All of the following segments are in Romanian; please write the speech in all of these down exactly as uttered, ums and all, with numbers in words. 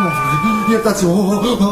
iertați-mă,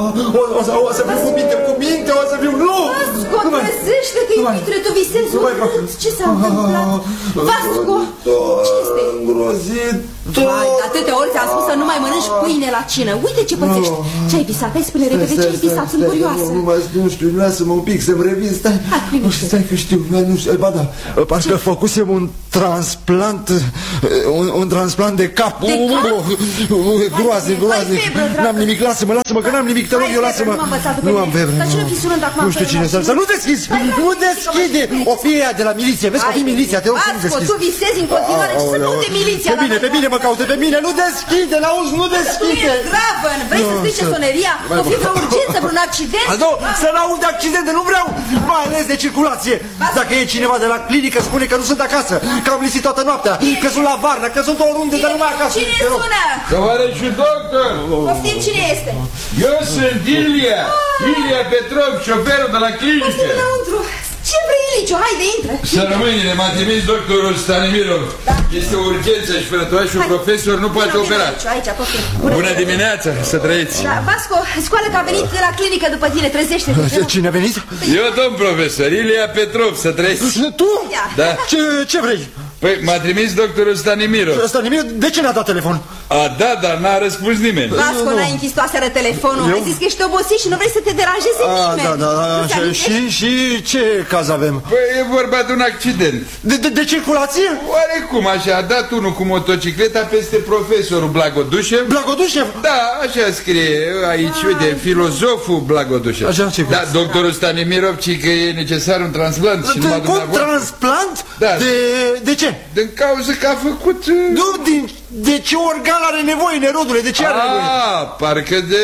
o să fiu cu minte, cu minte, o să fiu... Nu! Vasco, trezește-te, iubitule, tu visezi urât. Ce s-a întâmplat? Vasco, ce este? Îngrozit. Vai, de atâtea ori ți-am spus să nu mai mănânci pâine la cină. Uite ce pățești. Ce-ai visat? Hai, spune repede, ce-ai visat? Sunt curioasă. Nu mai nu știu, lasă-mă un pic să-mi revin. Stai, stai că știu, nu știu, ba da, parcă făcusem un transplant, un, un transplant de cap. De cap? Groaznic, groaznic. N-am nimic, lasă-mă, lasă-mă, că n-am nimic, te rog eu, lasă-mă. Nu am febră. Dar cine fi sunând acum? Nu știu cine să... Nu deschizi, nu deschide. O fi ea de la miliție, vezi că o fi miliția, te rog să nu deschizi. Vasco, tu visezi în continuare, ce să caute miliția? Pe bine, pe bine mă caută, pe bine, nu deschide, l-auzi, nu deschide. Nu e Draven, vrei să strice soneria? O fi vreo urgență, vreun accident? Nu, să n-aud de accidente, nu vreau, mai ales de circulație. Dacă e cineva de la clinică, spune că nu sunt acasă, că am lipsit toată noaptea, că sunt la Varna, că sunt oriunde, dar nu mai acasă. Cine sună? Tovarășul doctor! Poftim, cine este? Eu sunt Ilia, Ilia Petrov, șoferul de la clinică. Poftim înăuntru. Ce vrei, Iliciu? Haide, intră. Să rămâne, m-a trimis doctorul Stanimirov. Da. Este o urgență și frătoașul profesor nu poate opera. Aici, poftim. Bună, Bună dimineața, să trăiți. Da, Vasco, scoală că a venit de la clinică după tine, trezește-te. Cine a venit? Eu, domn profesor, Ilia Petrov, să trăiți. Tu? Da. Ce, ce vrei? Păi, m-a trimis doctorul Stanimirov. Stanimirov, de ce n-a dat telefon? A, da, dar n-a răspuns nimeni. Vasco, n-ai închis tu aseară telefonul. Eu? Ai zis că ești obosit și nu vrei să te deranjeze nimeni. Da, da, da. Și, și ce caz avem? Păi, e vorba de un accident. De, de, de circulație? Oarecum, așa, a dat unul cu motocicleta peste profesorul Blagodușev. Blagodușev? Da, așa scrie aici, uite, filozoful Blagodușev. Așa, ce Da, doctorul Stanimirov, ci că e necesar un transplant. Și numai dumneavoastră. Transplant? Da. De, de ce? Din cauza că a făcut... Nu, din, de ce organ are nevoie, nerodule? De ce are nevoie? Ah, parcă de...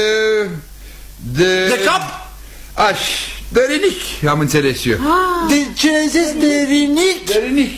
De... De cap? Aș, de rinichi, am înțeles eu. Ah. De ce ai zis? De rinichi? De rinichi.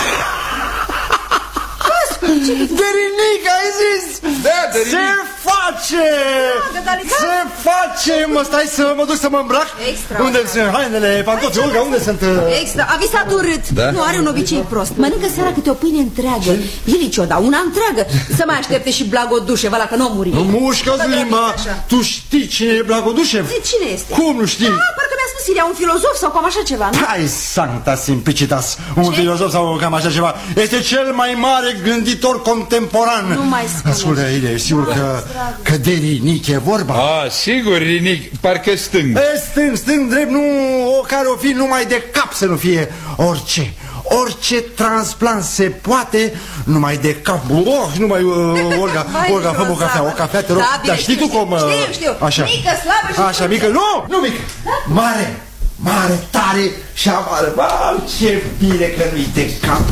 De rinichi, ai zis? Da, de rinichi. Se face! Se face! Mă, stai să mă duc să mă îmbrac. Extra. Unde sunt hainele, pantofi, Olga, unde sunt? Extra, a visat urât. Da? Nu, are un obicei prost. Mănâncă seara câte o pâine întreagă. Ilicio, da, una întreagă. Să mai aștepte și Blagodușev, ăla că nu o muri. Nu mușcă-ți limba. Tu știi cine e Blagodușev? De cine este? Cum nu știi? Ah, parcă mi-a spus Ilia, un filozof sau cam așa ceva, nu? Hai, sancta simplicitas. Un ce? filozof sau cam așa ceva. Este cel mai mare gânditor contemporan. Nu mai spune. Ascultă, Ilie, e sigur că, că de rinic e vorba. Ah, sigur, rinichi, parcă stâng. E, stâng, stâng, drept, nu, o care o fi numai de cap să nu fie orice. Orice transplant se poate numai de cap. Oh, numai, uh, Olga, Olga, fă o cafea, o cafea, te rog. Da, bine, dar știi știu, tu cum... Uh, știu, știu. Așa. Mică, slabă și... Așa, mică, nu, nu mică. Da? Mare, mare, tare și amară. Ba, ce bine că nu-i de cap.